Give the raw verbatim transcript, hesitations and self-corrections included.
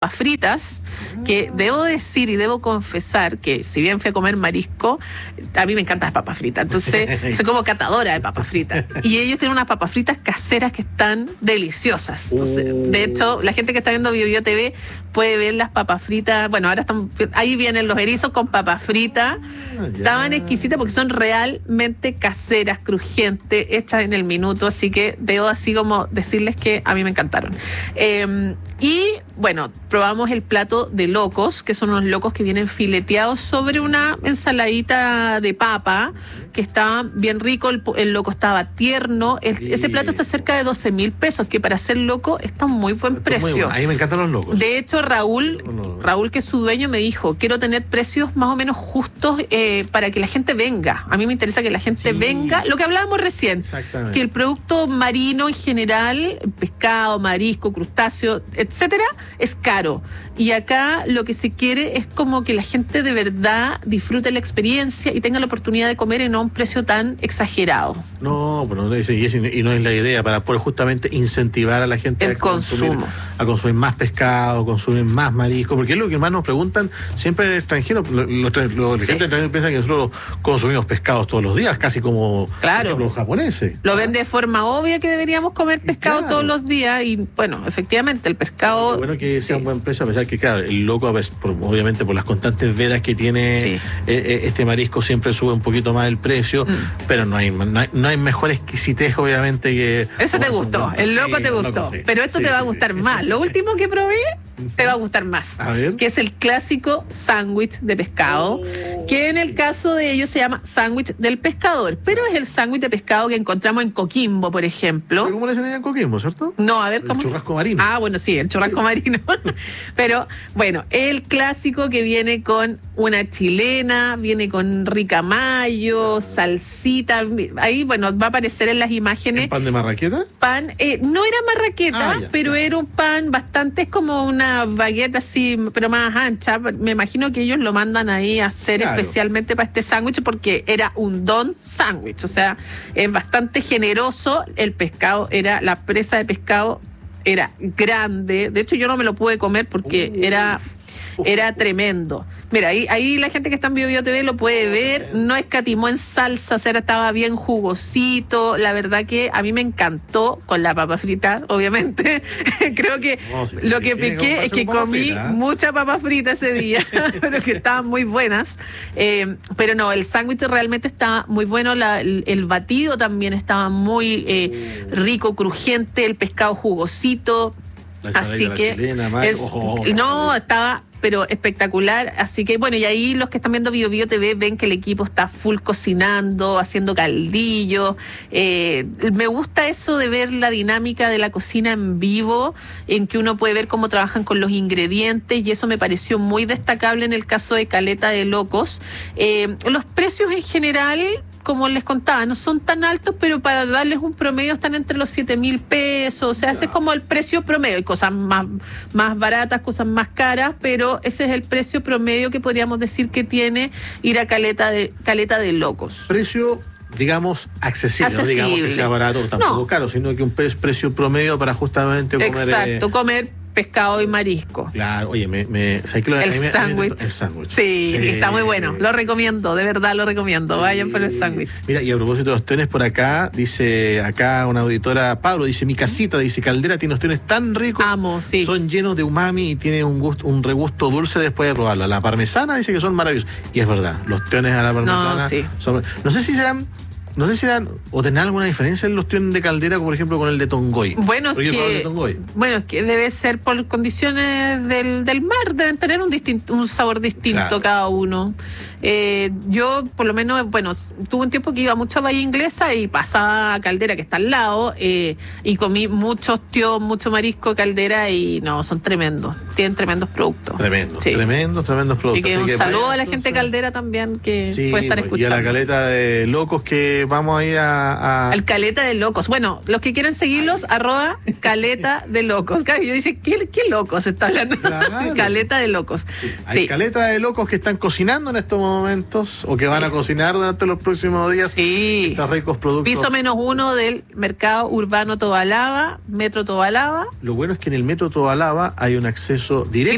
papas fritas, que debo decir y debo confesar que si bien fui a comer marisco, a mí me encantan las papas fritas, entonces soy como catadora de papas fritas. Y ellos tienen unas papas fritas caseras que están deliciosas. O sea, de hecho, la gente que está viendo Bio Bio T V puede ver las papas fritas. Bueno, ahora están, ahí vienen los erizos con papas fritas. Ah, estaban exquisitas porque son realmente caseras, crujientes, hechas en el minuto, así que debo así como decirles que a mí me encantaron. Eh, y bueno, probamos el plato de locos, que son unos locos que vienen fileteados sobre una ensaladita de papa, que estaba bien rico, el, el loco estaba tierno. El, sí. Ese plato está cerca de doce mil pesos, que para ser loco está un muy buen precio. Muy bueno. A mí me encantan los locos. De hecho, Raúl, no, no, no. Raúl, que es su dueño, me dijo, quiero tener precios más o menos justos eh, para que la gente venga. A mí me interesa que la gente sí. venga. Lo que hablábamos recién, que el producto marino en general, pescado, marisco, crustáceo, etcétera, es caro. Y acá lo que se quiere es como que la gente de verdad disfrute la experiencia y tenga la oportunidad de comer en un precio tan exagerado. No, pero no es, y no es la idea, para poder justamente incentivar a la gente el a consumir, consumo. a consumir más pescado, consumir más marisco, porque es lo que más nos preguntan siempre en el extranjero. Los, los, los, sí. La gente también piensa que nosotros consumimos pescados todos los días, casi como claro. los japoneses. Lo ven de forma obvia que deberíamos comer pescado claro. todos los días y bueno, efectivamente el pescado... Lo bueno que sea sí. un buen precio, a pesar que claro, el loco, por, obviamente por las constantes vedas que tiene sí. eh, este marisco, siempre sube un poquito más el precio, mm. pero no hay, no hay no hay mejor exquisitez obviamente que... Eso te gustó, el loco sí, te gustó, loco, sí. Pero esto sí, te va sí, a gustar sí. más. Lo último que probé te va a gustar más, a ver. Que es el clásico sándwich de pescado, oh. que en el caso de ellos se llama sándwich del pescador, pero es el sándwich de pescado que encontramos en Coquimbo, por ejemplo. ¿Pero cómo le dicen allá en Coquimbo, cierto? No, a ver, el ¿cómo? El churrasco marino. Ah, bueno, sí, el churrasco marino. Pero, bueno, el clásico que viene con una chilena, viene con rica mayo, salsita, ahí, bueno, va a aparecer en las imágenes. ¿El pan de marraqueta? Pan, eh, no era marraqueta, ah, ya, pero ya. era un pan bastante, es como una baguette así, pero más ancha. Me imagino que ellos lo mandan ahí a hacer claro. especialmente para este sándwich, porque era un don sándwich, o sea, es bastante generoso. El pescado era, la presa de pescado era grande, de hecho yo no me lo pude comer porque uh. era... Era tremendo. Mira, ahí, ahí la gente que está en Bio Bio T V lo puede ver. No escatimó en salsa, o sea, estaba bien jugosito. La verdad que a mí me encantó con la papa frita, obviamente. Creo que no, si lo que pequé es que comí frita, ¿eh? mucha papa frita ese día, pero que estaban muy buenas. Eh, pero no, el sándwich realmente estaba muy bueno. La, el, el batido también estaba muy eh, rico, crujiente, el pescado jugosito. Así que chilena, es, oh, oh, no, estaba pero espectacular, así que bueno, y ahí los que están viendo Bio Bio T V ven que el equipo está full cocinando, haciendo caldillo. Eh, me gusta eso de ver la dinámica de la cocina en vivo, en que uno puede ver cómo trabajan con los ingredientes, y eso me pareció muy destacable en el caso de Caleta de Locos. Eh, los precios en general, como les contaba, no son tan altos, pero para darles un promedio están entre los siete mil pesos, o sea, ese es como el precio promedio. Hay cosas más, más baratas, cosas más caras, pero ese es el precio promedio que podríamos decir que tiene ir a Caleta de, Caleta de Locos. Precio, digamos, accesible, accesible. No digamos que sea barato, tampoco no. caro, sino que un precio promedio para justamente comer... Exacto, eh, comer pescado y marisco. Claro, oye, me, me ¿sabes qué lo El sándwich. El sándwich. Sí, sí, está muy bueno. Lo recomiendo, de verdad lo recomiendo. Vayan sí. por el sándwich. Mira, y a propósito de ostiones, por acá, dice acá una auditora, Pablo, dice, mi casita, dice, Caldera tiene ostiones tan ricos. Amo, sí. Son llenos de umami y tiene un gusto, un regusto dulce después de probarla. La parmesana dice que son maravillosos. Y es verdad, los ostiones a la parmesana no, sí. son... No sé si serán... No sé si eran, o tendrán alguna diferencia en los ostiones de Caldera, por ejemplo, con el de Tongoy. Bueno, es que, bueno, es que debe ser por condiciones del, del mar, deben tener un distinto, un sabor distinto claro. cada uno. Eh, yo, por lo menos, bueno, tuve un tiempo que iba mucho a Bahía Inglesa y pasaba a Caldera, que está al lado, eh, y comí mucho ostión, mucho marisco Caldera, y no, son tremendos, tienen tremendos productos. Tremendos, sí. tremendos, tremendos productos. Así que Así un que saludo vaya, a la gente de Caldera también que sí, puede estar escuchando. Y a la Caleta de Locos que vamos a ir a... a... Al Caleta de Locos. Bueno, los que quieran seguirlos, Ay. arroba Caleta de Locos. Claro, yo dice, ¿qué, qué locos está hablando? Claro. Caleta de Locos. Sí. Hay sí. Caleta de Locos que están cocinando en estos momentos o que van sí. a cocinar durante los próximos días. Sí. Estos ricos productos. Piso menos uno del mercado urbano Tobalaba, Metro Tobalaba. Lo bueno es que en el Metro Tobalaba hay un acceso directo